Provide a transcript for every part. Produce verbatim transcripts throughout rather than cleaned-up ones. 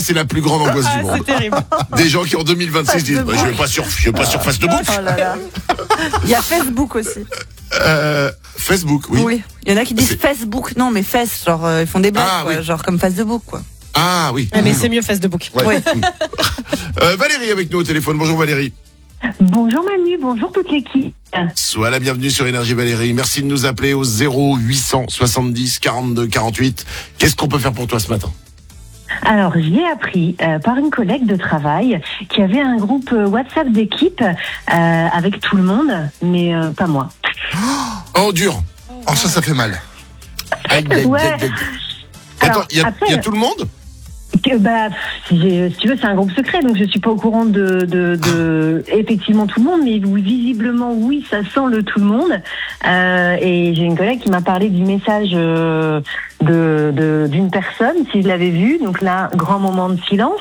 c'est la plus grande angoisse Ah, du monde. c'est terrible. Des gens qui en deux mille vingt-six disent bah, je vais pas sur, je vais pas sur Facebook. Oh là là. Il y a Facebook aussi. Euh, Facebook, oui. Oui. Il y en a qui disent C'est- Facebook. Non, mais fesses, genre euh, ils font des blagues, Ah, quoi, oui. genre comme Facebook, quoi. Ah oui. Ouais, mais c'est mieux Facebook. Ouais. Oui. Euh, Valérie avec nous au téléphone. Bonjour Valérie. Bonjour Manu, bonjour toute l'équipe. Sois la bienvenue sur Énergie Valérie. Merci de nous appeler au zéro huit cent soixante-dix quarante-deux quarante-huit. Qu'est-ce qu'on peut faire pour toi ce matin? Alors j'ai appris euh, par une collègue de travail qui avait un groupe euh, WhatsApp d'équipe euh, avec tout le monde, mais euh, pas moi. Oh dur. Oh, ça, ça fait mal. Aïe, aïe, Ouais. aïe, aïe. Attends, Alors, il y, a- après, il y a tout le monde? Que, bah, si, j'ai- si tu veux, c'est un groupe secret, donc je suis pas au courant de, de, de effectivement tout le monde, mais oui, visiblement, oui, ça sent le tout le monde. Euh, et j'ai une collègue qui m'a parlé du message euh, de de- d'une personne, si je l'avais vu. Donc là, grand moment de silence.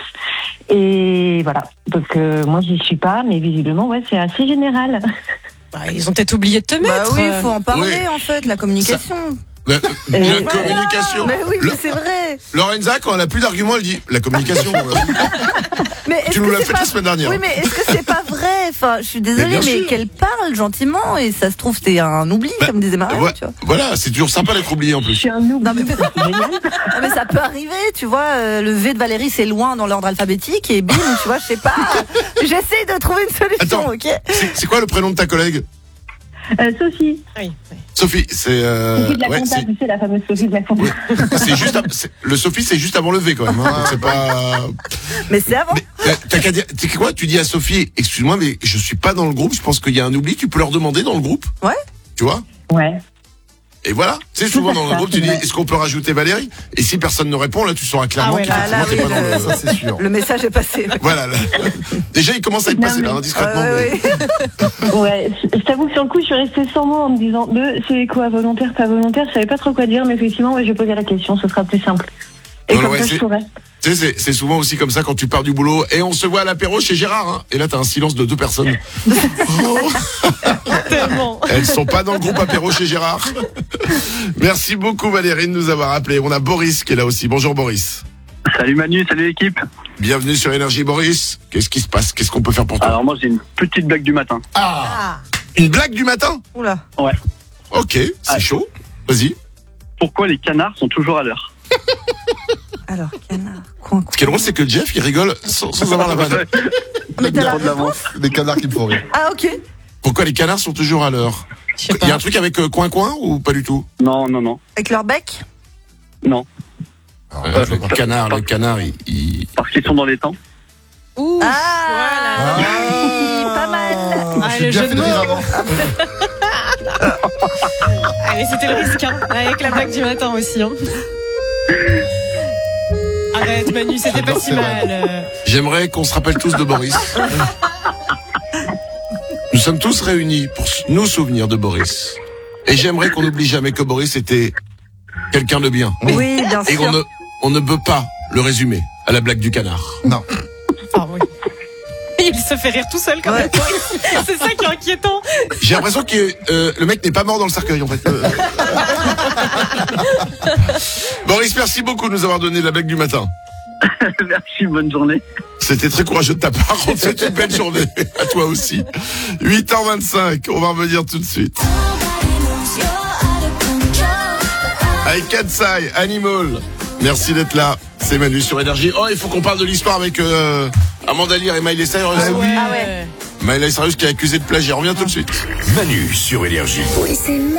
Et voilà. Donc euh, moi, j'y suis pas, mais visiblement, ouais, c'est assez général. Bah, ils ont peut-être oublié de te Bah mettre. oui, euh. faut en parler Oui. en fait, la communication. La, la Euh, communication. Mais oui, Le- mais c'est vrai. Lorenza, quand elle a plus d'arguments, elle dit la communication. euh, Mais est-ce tu nous que l'as c'est fait pas- la semaine dernière. Oui, mais est-ce que c'est pas vrai? Enfin, je suis Mais désolée, bien mais, sûr. qu'elle parle gentiment et ça se trouve c'est un oubli, Bah, comme disait Marie, ouais, tu vois. voilà, c'est toujours sympa d'être oublié en Je plus. suis un noob. Non, mais- C'est génial. Ah, mais ça peut arriver, tu vois. euh, le V de Valérie c'est loin dans l'ordre alphabétique et bim, tu vois, je sais pas. J'essaie de trouver une solution, Attends. ok? C'est c'est quoi le prénom de ta collègue? Euh, Sophie, Ah oui, oui. Sophie, c'est euh, Sophie de la ouais, compta, c'est- tu sais, la fameuse Sophie de la compta. c'est juste av- c'est- le Sophie, c'est juste avant le V quand même. Hein, c'est pas. Mais c'est avant. Mais, euh, t'as qu'à dire. Tu sais quoi? Tu dis à Sophie, excuse-moi, mais je suis pas dans le groupe. Je pense qu'il y a un oubli. Tu peux leur demander dans le groupe. Ouais. Tu vois? Ouais. Et voilà. Tu sais, Tout souvent à dans le fait, groupe, tu dis, ouais. est-ce qu'on peut rajouter Valérie? Et si personne ne répond, là, tu sauras clairement Ah ouais, là, qu'effectivement, là, t'es oui, pas dans le- le. Ça, c'est sûr. Le message est passé. Voilà. Là. Déjà, il commence à être Non, passé là, mais- hein, discrètement. Ouais, mais- ouais, ouais. Ouais, je t'avoue que sur le coup, je suis restée sans mots en me disant deux, c'est quoi, volontaire, pas volontaire, je savais pas trop quoi dire, mais effectivement, ouais, je vais poser la question, ce sera plus simple. Et Non, comme ouais, ça, c'est- je saurai. Tu sais, c'est- c'est souvent aussi comme ça quand tu pars du boulot et on se voit à l'apéro chez Gérard. Hein, et là, t'as un silence de deux personnes. Tellement. Elles sont pas dans le groupe apéro chez Gérard. Merci beaucoup Valérie de nous avoir appelé. On a Boris qui est là aussi. Bonjour Boris. Salut Manu, salut l'équipe. Bienvenue sur Énergie Boris. Qu'est-ce qui se passe? Qu'est-ce qu'on peut faire pour toi? Alors moi j'ai une petite blague du matin. Ah. Une blague du matin? Oula. Ok, c'est Ah. chaud. Vas-y. Pourquoi les canards sont toujours à l'heure? Alors, canard, coin, coin. Ce qui est drôle, c'est que Jeff, il rigole sans, sans avoir la vanne. Mais t'as la Trop de l'avance. Des canards qui me font rire. Ah, ok. Pourquoi les canards sont toujours à l'heure? Je sais Il y a un pas. truc avec euh, coin-coin ou pas du tout? Non, non, non, Avec leur bec? non. Alors, Euh, moi, je le vois pas. canard, le canard, il... il- Parce qu'ils sont dans les temps. Ouh. Ah, Voilà. oui, pas mal. Ah, J'ai le bien jeu fait de de rire mots. avant. Allez, c'était le risque, hein. Avec la blague du matin aussi, hein. Arrête, Manu, c'était pas J'adore si ces mal. euh. J'aimerais qu'on se rappelle tous de Boris. Nous sommes tous réunis pour nous souvenir de Boris. Et j'aimerais qu'on n'oublie jamais que Boris était quelqu'un de bien. Oui, bien Et sûr. qu'on ne, on ne peut pas le résumer à la blague du canard. Non. Ah oui. Il se fait rire tout seul quand Ouais. même. C'est ça qui est inquiétant. J'ai l'impression que euh, le mec n'est pas mort dans le cercueil en fait. Euh. Boris, merci beaucoup de nous avoir donné la blague du matin. Merci, bonne journée. C'était très courageux de ta part. On te souhaite une belle journée. À toi aussi. huit heures vingt-cinq. On va revenir tout de suite. Avec Katsai, Animal. Merci d'être là. C'est Manu sur Énergie. Oh, il faut qu'on parle de l'histoire avec euh, Amanda Lear et Miley Cyrus. Ah oui. Ah ouais. Miley Cyrus qui est accusé de plagiat. On revient tout de suite. Manu sur Énergie. Oui, c'est